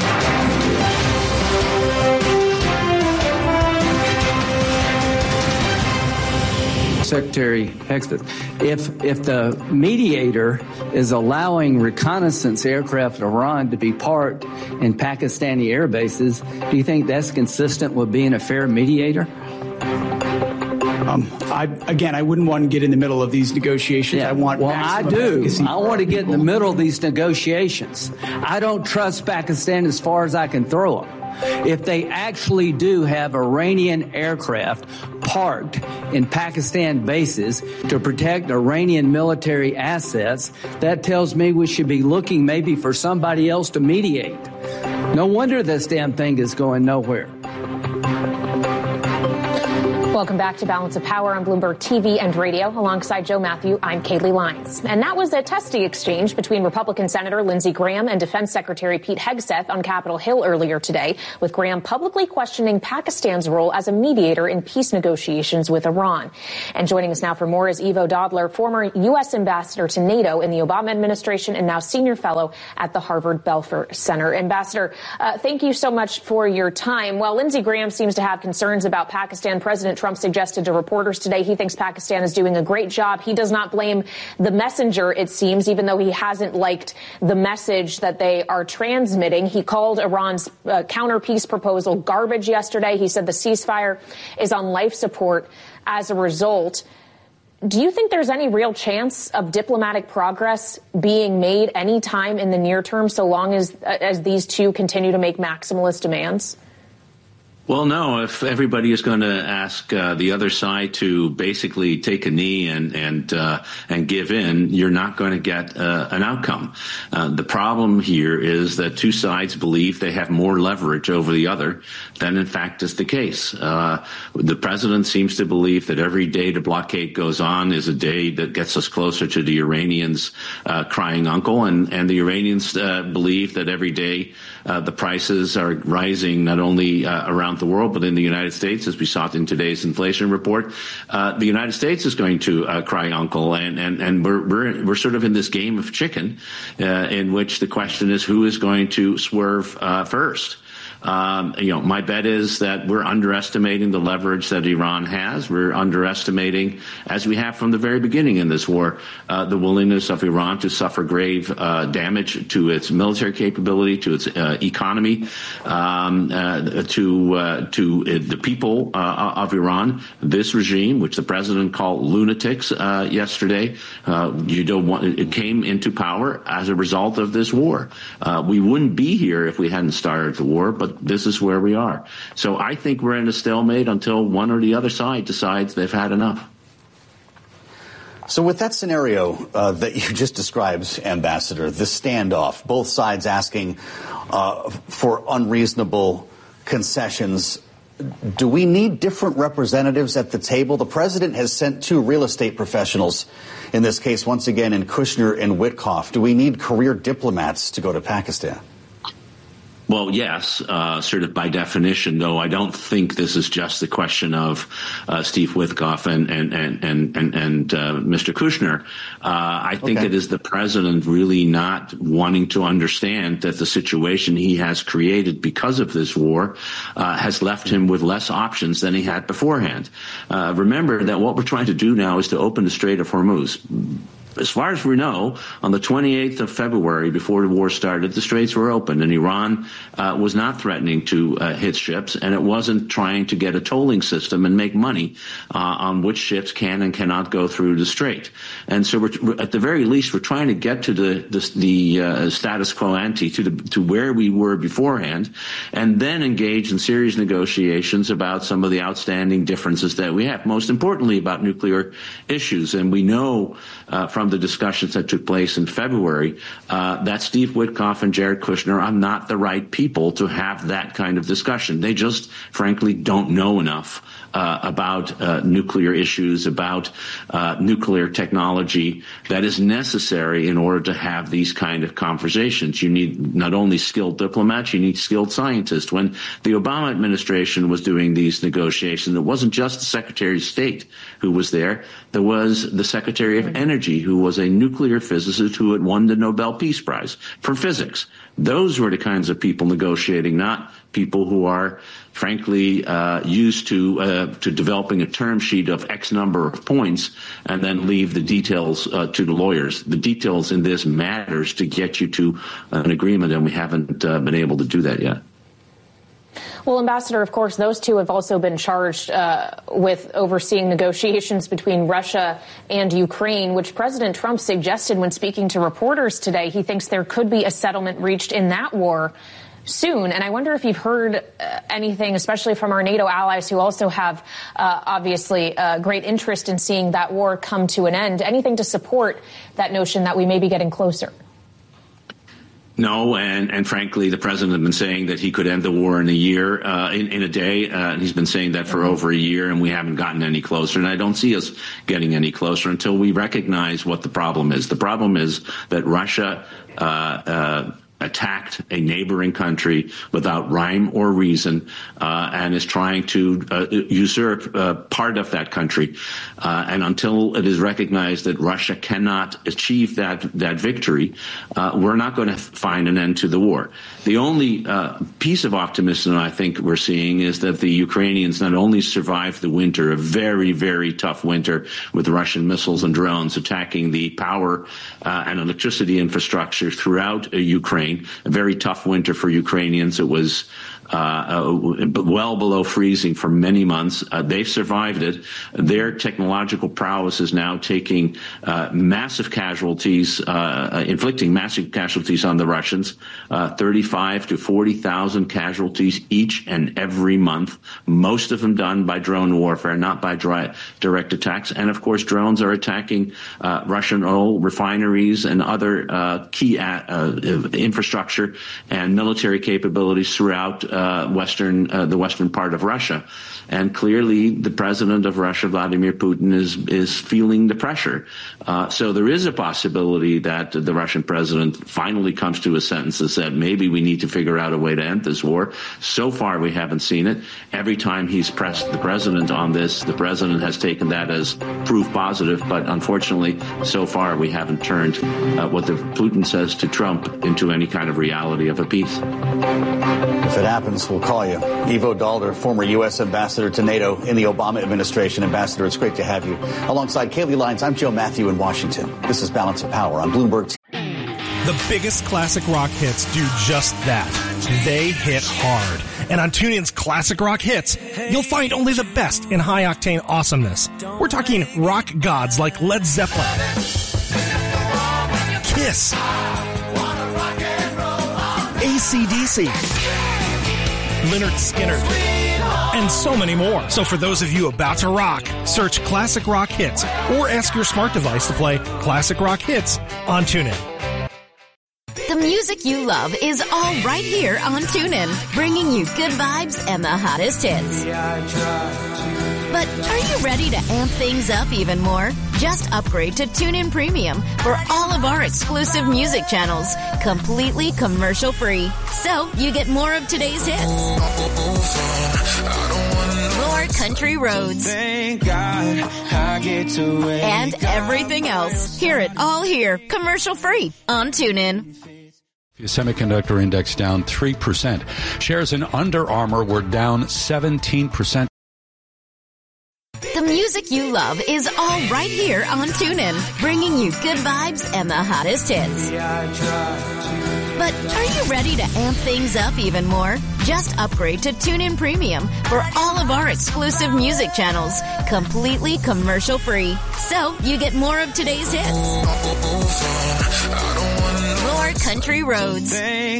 Secretary Hexton, if the mediator is allowing reconnaissance aircraft at Iran to be parked in Pakistani air bases, do you think that's consistent with being a fair mediator? I wouldn't want to get in the middle of these negotiations. Yeah. I want I do. I want to get in the middle of these negotiations. I don't trust Pakistan as far as I can throw them. If they actually do have Iranian aircraft parked in Pakistan bases to protect Iranian military assets, that tells me we should be looking maybe for somebody else to mediate. No wonder this damn thing is going nowhere. Welcome back to Balance of Power on Bloomberg TV and radio. Alongside Joe Matthew, I'm Kaylee Lyons. And that was a testy exchange between Republican Senator Lindsey Graham and Defense Secretary Pete Hegseth on Capitol Hill earlier today, with Graham publicly questioning Pakistan's role as a mediator in peace negotiations with Iran. And joining us now for more is Ivo Dodler, former U.S. ambassador to NATO in the Obama administration and now senior fellow at the Harvard Belfer Center. Ambassador, thank you so much for your time. Well, Lindsey Graham seems to have concerns about Pakistan. President Trump suggested to reporters today he thinks Pakistan is doing a great job. He does not blame the messenger, it seems, even though he hasn't liked the message that they are transmitting. He called Iran's counter peace proposal garbage yesterday. He said the ceasefire is on life support as a result. Do you think there's any real chance of diplomatic progress being made any time in the near term, so long as these two continue to make maximalist demands? Well, no, if everybody is going to ask the other side to basically take a knee and give in, you're not going to get an outcome. The problem here is that two sides believe they have more leverage over the other than in fact is the case. The president seems to believe that every day the blockade goes on is a day that gets us closer to the Iranians crying uncle, and the Iranians believe that every day the prices are rising not only around the world, but in the United States, as we saw in today's inflation report. The United States is going to cry uncle, and we're sort of in this game of chicken, in which the question is who is going to swerve first. My bet is that we're underestimating the leverage that Iran has. We're underestimating, as we have from the very beginning in this war, the willingness of Iran to suffer grave damage to its military capability, to its economy, to the people of Iran. This regime, which the president called lunatics yesterday, it came into power as a result of this war. We wouldn't be here if we hadn't started the war, but this is where we are. So I think we're in a stalemate until one or the other side decides they've had enough. So with that scenario that you just described, Ambassador, the standoff, both sides asking for unreasonable concessions, do we need different representatives at the table? The president has sent two real estate professionals, in this case, once again, in Kushner and Witkoff. Do we need career diplomats to go to Pakistan? Well, yes, sort of by definition, though I don't think this is just the question of Steve Witkoff and Mr. Kushner. I think it is the president really not wanting to understand that the situation he has created because of this war has left him with less options than he had beforehand. Remember that what we're trying to do now is to open the Strait of Hormuz. As far as we know, on the 28th of February, before the war started, the straits were open, and Iran was not threatening to hit ships, and it wasn't trying to get a tolling system and make money on which ships can and cannot go through the strait. And so, we're at the very least, we're trying to get to the status quo ante, to where we were beforehand, and then engage in serious negotiations about some of the outstanding differences that we have. Most importantly, about nuclear issues, and we know from the discussions that took place in February, that Steve Witkoff and Jared Kushner are not the right people to have that kind of discussion. They just, frankly, don't know enough about nuclear issues, about nuclear technology that is necessary in order to have these kind of conversations. You need not only skilled diplomats, you need skilled scientists. When the Obama administration was doing these negotiations, it wasn't just the Secretary of State who was there. There was the Secretary of Energy, who was a nuclear physicist who had won the Nobel Peace Prize for physics. Those were the kinds of people negotiating, not people who are, frankly, used to developing a term sheet of X number of points and then leave the details to the lawyers. The details in this matters to get you to an agreement, and we haven't been able to do that yet. Well, Ambassador, of course, those two have also been charged with overseeing negotiations between Russia and Ukraine, which President Trump suggested when speaking to reporters today. He thinks there could be a settlement reached in that war soon. And I wonder if you've heard anything, especially from our NATO allies who also have obviously great interest in seeing that war come to an end, anything to support that notion that we may be getting closer. No, and frankly, the president has been saying that he could end the war in a year, in a day. And he's been saying that for over a year, and we haven't gotten any closer. And I don't see us getting any closer until we recognize what the problem is. The problem is that Russia attacked a neighboring country without rhyme or reason, and is trying to usurp part of that country. And until it is recognized that Russia cannot achieve that victory, we're not going to find an end to the war. The only piece of optimism I think we're seeing is that the Ukrainians not only survived the winter, a very, very tough winter with Russian missiles and drones attacking the power and electricity infrastructure throughout Ukraine, a very tough winter for Ukrainians. It was well below freezing for many months. They've survived it. Their technological prowess is now taking massive casualties, inflicting massive casualties on the Russians, 35 to 40,000 casualties each and every month, most of them done by drone warfare, not by direct attacks. And, of course, drones are attacking Russian oil refineries and other key infrastructure and military capabilities throughout the western part of Russia. And clearly the president of Russia, Vladimir Putin, is feeling the pressure. So there is a possibility that the Russian president finally comes to a sentence that said maybe we need to figure out a way to end this war. So far we haven't seen it. Every time he's pressed the president on this, the president has taken that as proof positive. But unfortunately, so far we haven't turned what the Putin says to Trump into any kind of reality of a peace. If it happens, we'll call you. Ivo Daalder, former U.S. ambassador to NATO in the Obama administration. Ambassador, it's great to have you. Alongside Kaylee Lyons, I'm Joe Matthew in Washington. This is Balance of Power on Bloomberg. The biggest classic rock hits do just that. They hit hard. And on TuneIn's Classic Rock Hits, you'll find only the best in high-octane awesomeness. We're talking rock gods like Led Zeppelin, Kiss, AC/DC, Lynyrd Skynyrd, and so many more. So for those of you about to rock, search Classic Rock Hits or ask your smart device to play Classic Rock Hits on TuneIn. The music you love is all right here on TuneIn, bringing you good vibes and the hottest hits. But are you ready to amp things up even more? Just upgrade to TuneIn Premium for all of our exclusive music channels, completely commercial-free. So you get more of today's hits, more country roads, and everything else. Hear it all here, commercial-free on TuneIn. Semiconductor index down 3%. Shares in Under Armour were down 17%. The music you love is all right here on TuneIn, bringing you good vibes and the hottest hits. But are you ready to amp things up even more? Just upgrade to TuneIn Premium for all of our exclusive music channels, completely commercial-free. So you get more of today's hits, more country roads,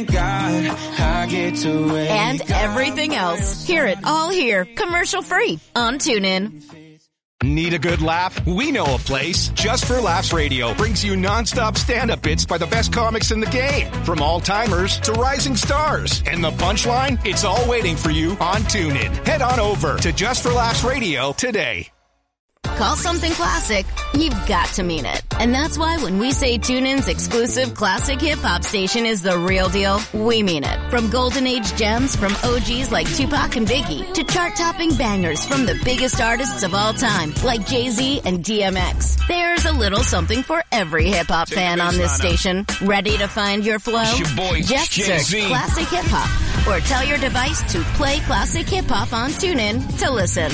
and everything else. Hear it all here, commercial-free on TuneIn. Need a good laugh? We know a place. Just for Laughs Radio brings you nonstop stand-up bits by the best comics in the game, from all-timers to rising stars. And the punchline? It's all waiting for you on TuneIn. Head on over to Just for Laughs Radio today. Call something classic, you've got to mean it. And that's why when we say TuneIn's exclusive classic hip-hop station is the real deal, we mean it. From golden age gems from OGs like Tupac and Biggie to chart-topping bangers from the biggest artists of all time like Jay-Z and DMX. There's a little something for every hip-hop fan on this station. Ready to find your flow? Just search Classic Hip-Hop or tell your device to play Classic Hip-Hop on TuneIn to listen.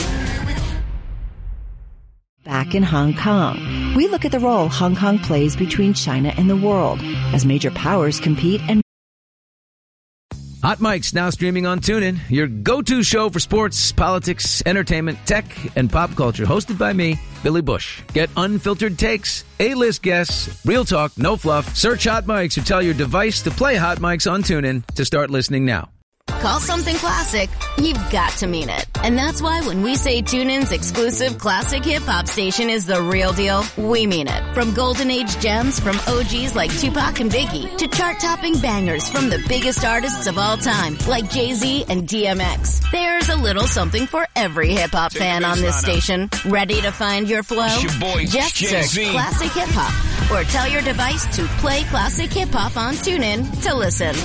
Back in Hong Kong, we look at the role Hong Kong plays between China and the world as major powers compete and Hot Mic's now streaming on TuneIn, your go-to show for sports, politics, entertainment, tech, and pop culture. Hosted by me, Billy Bush. Get unfiltered takes, A-list guests, real talk, no fluff. Search Hot Mics or tell your device to play Hot Mics on TuneIn to start listening now. Call something classic, you've got to mean it. And that's why when we say TuneIn's exclusive classic hip-hop station is the real deal, we mean it. From golden age gems from OGs like Tupac and Biggie to chart-topping bangers from the biggest artists of all time like Jay-Z and DMX. There's a little something for every hip-hop fan on this station. Ready to find your flow? It's your boy, just Jay-Z. search classic hip-hop or tell your device to play classic hip-hop on TuneIn to listen.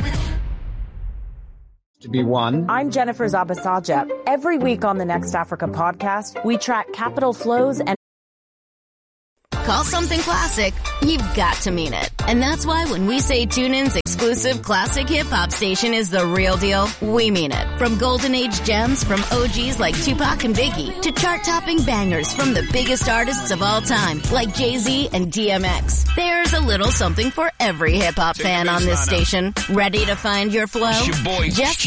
To be one. I'm Jennifer Zabasaja. Every week on the Next Africa podcast, we track capital flows and Call something classic, you've got to mean it. And that's why when we say TuneIn's exclusive classic hip-hop station is the real deal, we mean it. From golden age gems from OGs like Tupac and Biggie to chart-topping bangers from the biggest artists of all time like Jay-Z and DMX. There's a little something for every hip-hop fan on this station. Ready to find your flow? It's your boy, just